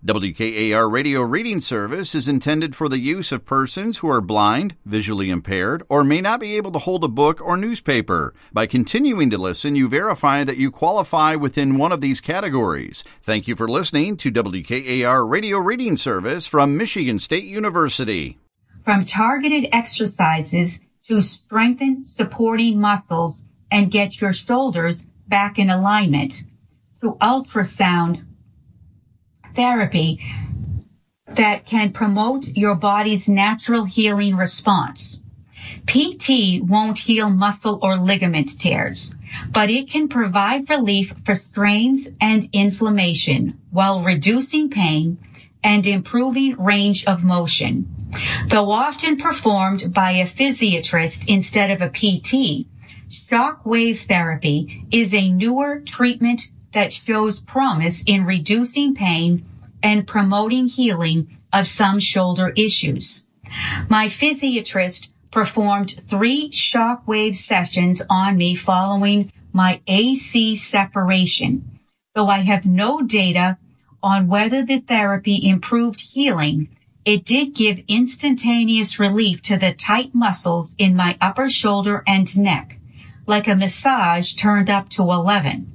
WKAR Radio Reading Service is intended for the use of persons who are blind, visually impaired, or may not be able to hold a book or newspaper. By continuing to listen, you verify that you qualify within one of these categories. Thank you for listening to WKAR Radio Reading Service from Michigan State University. From targeted exercises to strengthen supporting muscles and get your shoulders back in alignment, to ultrasound therapy that can promote your body's natural healing response. PT won't heal muscle or ligament tears, but it can provide relief for strains and inflammation while reducing pain and improving range of motion. Though often performed by a physiatrist instead of a PT, shock wave therapy is a newer treatment that shows promise in reducing pain and promoting healing of some shoulder issues. My physiatrist performed 3 shock wave sessions on me following my AC separation. Though I have no data on whether the therapy improved healing, it did give instantaneous relief to the tight muscles in my upper shoulder and neck, like a massage turned up to 11.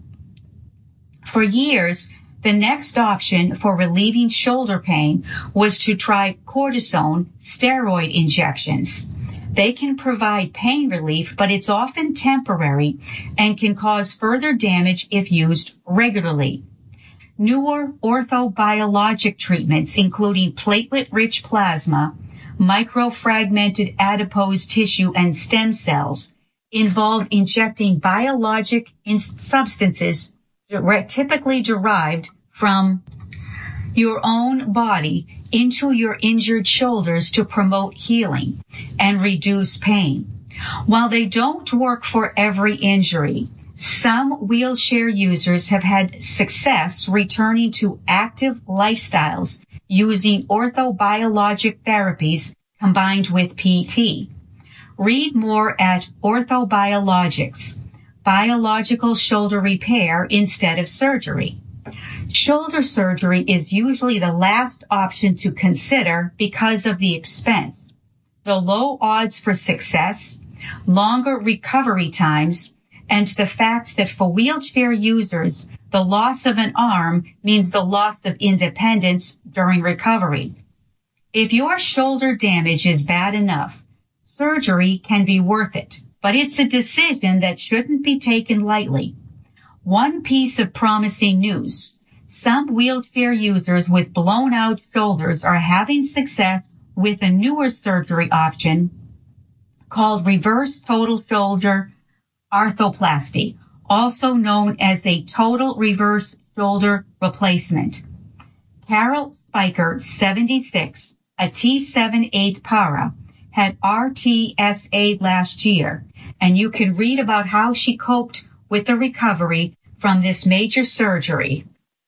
For years, the next option for relieving shoulder pain was to try cortisone steroid injections. They can provide pain relief, but it's often temporary and can cause further damage if used regularly. Newer orthobiologic treatments, including platelet-rich plasma, microfragmented adipose tissue, and stem cells, involve injecting biologic substances typically derived from your own body into your injured shoulders to promote healing and reduce pain. While they don't work for every injury, some wheelchair users have had success returning to active lifestyles using orthobiologic therapies combined with PT. Read more at Orthobiologics, biological shoulder repair instead of surgery. Shoulder surgery is usually the last option to consider because of the expense, the low odds for success, longer recovery times, and the fact that for wheelchair users, the loss of an arm means the loss of independence during recovery. If your shoulder damage is bad enough, surgery can be worth it, but it's a decision that shouldn't be taken lightly. One piece of promising news: some wheelchair users with blown out shoulders are having success with a newer surgery option called reverse total shoulder arthroplasty, also known as a total reverse shoulder replacement. Carol Spiker, 76, a T78 para, had RTSA last year, and you can read about how she coped with the recovery from this major surgery.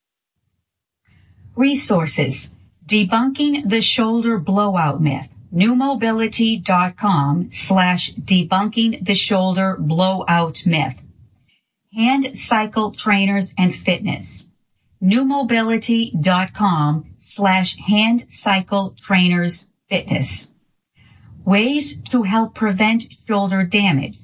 Resources: Debunking the Shoulder Blowout Myth, newmobility.com/debunking the shoulder blowout myth. Hand Cycle Trainers and Fitness, newmobility.com/hand cycle trainers fitness. Ways to help prevent shoulder damage,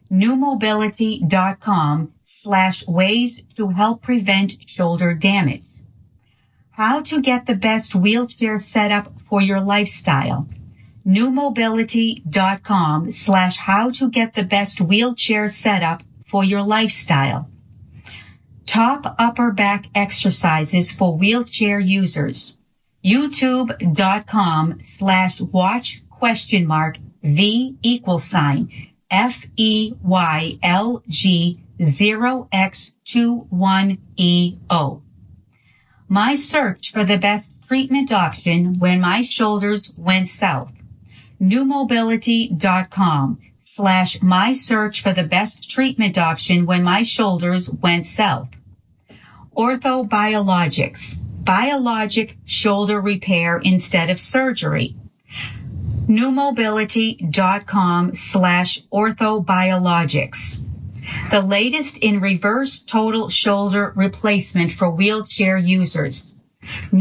newmobility.com/ways to help prevent shoulder damage. How to get the best wheelchair setup for your lifestyle, newmobility.com/how to get the best wheelchair setup for your lifestyle. Top upper back exercises for wheelchair users, youtube.com/watch?VEYLG0x21EO. My search for the best treatment option when my shoulders went south, newmobility.com/my search for the best treatment option when my shoulders went south. Orthobiologics, biologic shoulder repair instead of surgery, newmobility.com/orthobiologics. The latest in reverse total shoulder replacement for wheelchair users,